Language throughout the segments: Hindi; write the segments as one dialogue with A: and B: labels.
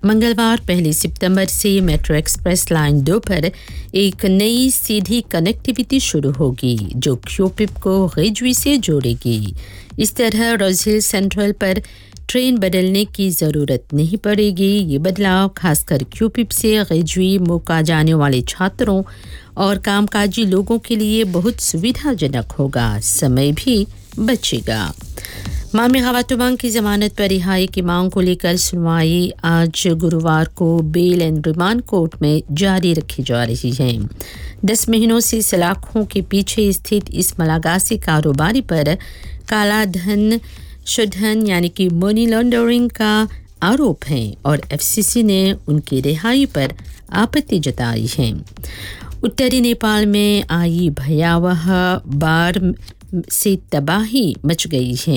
A: मंगलवार 1 सितंबर से मेट्रो एक्सप्रेस लाइन 2 पर एक नई सीधी कनेक्टिविटी शुरू होगी जो क्यूपिप को रेजवी से जोड़ेगी। इस तरह रोज हिल सेंट्रल पर ट्रेन बदलने की ज़रूरत नहीं पड़ेगी। ये बदलाव खासकर क्यूपिप से रेजवी मौका जाने वाले छात्रों और कामकाजी लोगों के लिए बहुत सुविधाजनक होगा, समय भी बचेगा। मामी खवातुमांग की जमानत पर रिहाई की मांग को लेकर सुनवाई आज गुरुवार को बेल एंड रिमांड कोर्ट में जारी रखी जा रही है। 10 महीनों से सलाखों के पीछे स्थित इस मलागासी कारोबारी पर काला धन शोधन यानी कि मनी लॉन्ड्रिंग का आरोप है और एफसीसी ने उनकी रिहाई पर आपत्ति जताई है। उत्तरी नेपाल में आई भयावह बाढ़ से तबाही मच गई है।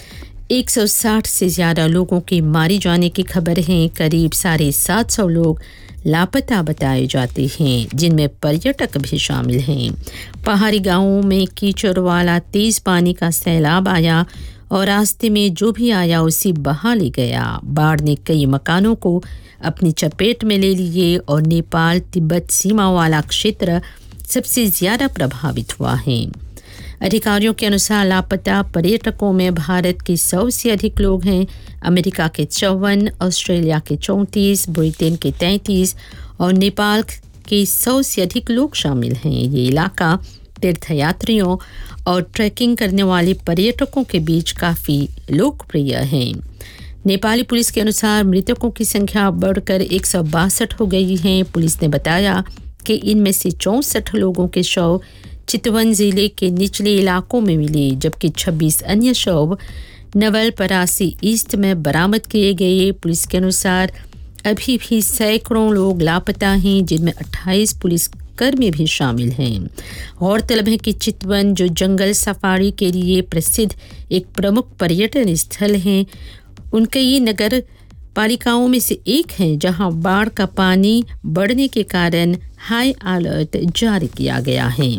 A: 160 से ज़्यादा लोगों के मारे जाने की खबर है। करीब 750 लोग लापता बताए जाते हैं, जिनमें पर्यटक भी शामिल हैं। पहाड़ी गांवों में कीचड़ वाला तेज पानी का सैलाब आया और रास्ते में जो भी आया उसी बहा ले गया। बाढ़ ने कई मकानों को अपनी चपेट में ले लिए और नेपाल तिब्बत सीमा वाला क्षेत्र सबसे ज़्यादा प्रभावित हुआ है। अधिकारियों के अनुसार लापता पर्यटकों में भारत के 100 से अधिक लोग हैं। अमेरिका के 54, ऑस्ट्रेलिया के 34, ब्रिटेन के 33 और नेपाल के 100 से अधिक लोग शामिल हैं। ये इलाका तीर्थयात्रियों और ट्रैकिंग करने वाले पर्यटकों के बीच काफ़ी लोकप्रिय है। नेपाली पुलिस के अनुसार मृतकों की संख्या बढ़कर 162 हो गई है। पुलिस ने बताया कि इनमें से 64 लोगों के शव चितवन जिले के निचले इलाकों में मिले, जबकि 26 अन्य शव नवलपरासी ईस्ट में बरामद किए गए। पुलिस के अनुसार अभी भी सैकड़ों लोग लापता हैं, जिनमें 28 पुलिसकर्मी भी शामिल हैं। गौरतलब है कि चितवन, जो जंगल सफारी के लिए प्रसिद्ध एक प्रमुख पर्यटन स्थल है, उनके ये नगर पालिकाओं में से एक है जहां बाढ़ का पानी बढ़ने के कारण हाई अलर्ट जारी किया गया है।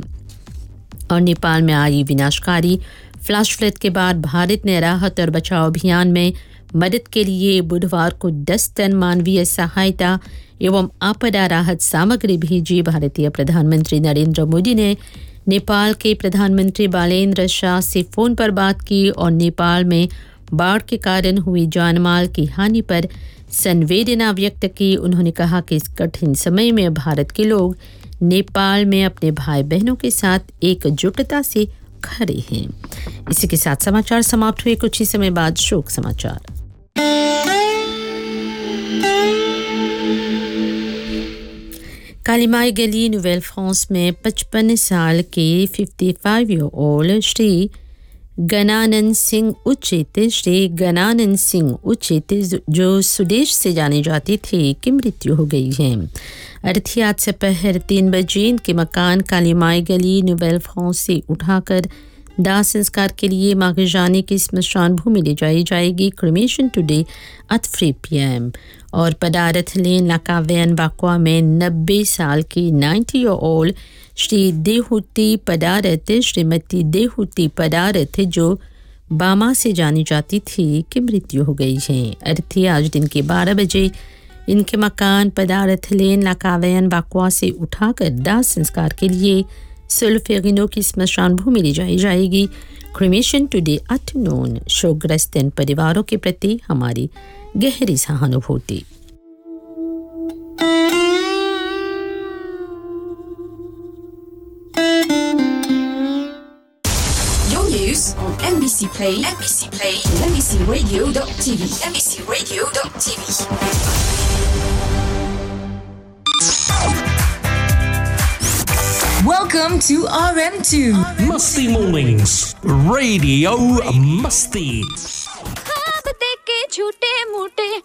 A: और नेपाल में आई विनाशकारी फ्लैश फ्लड के बाद भारत ने राहत और बचाव अभियान में मदद के लिए बुधवार को 10 टन मानवीय सहायता एवं आपदा राहत सामग्री भेजी। भारतीय प्रधानमंत्री नरेंद्र मोदी ने नेपाल के प्रधानमंत्री बालेंद्र शाह से फ़ोन पर बात की और नेपाल में बाढ़ के कारण हुई जानमाल की हानि पर संवेदना व्यक्त की। उन्होंने कहा कि इस कठिन समय में भारत के लोग नेपाल में अपने भाई बहनों के साथ एकजुटता से खड़े हैं। इसी के साथ समाचार समाप्त हुए। कुछ ही समय बाद शोक समाचार। कालीमाई गली नोवेल फ्रांस में 55 साल के 55 ईयर ओल्ड श्री गणानंद सिंह उचित जो स्वदेश से जाने जाते थे की मृत्यु हो गई है। अर्थी आज से पहर 3 बजे इनके मकान कालीमाई गली नोवेल फ्रांस से उठाकर दाह संस्कार के लिए मागजाने की स्मशान भूमि ले जाई जाएगी। क्रिमेशन टुडे एट 3 PM और पदारथ लेन लाकावैन बाकुआ में 90 साल की 90 ईयर ओल्ड श्रीमती देहुती पदारथ जो बामा से जानी जाती थी की मृत्यु हो गई है। अर्थी आज दिन के 12 बजे इनके मकान पदारथ लेन लाकावैन बाकुआ से उठाकर दाह संस्कार के लिए सोल्फेरिनो की स्मशान भूमि ले जाई जाएगी। Cremation today at noon. शोकग्रस्त इन परिवारों के प्रति हमारी गहरी सहानुभूति।
B: On NBC Play, NBCRadio.tv, NBCRadio.tv. Welcome to RM2
C: Musty Mornings, Radio Musty.
D: खाब दे के झूठे मूठे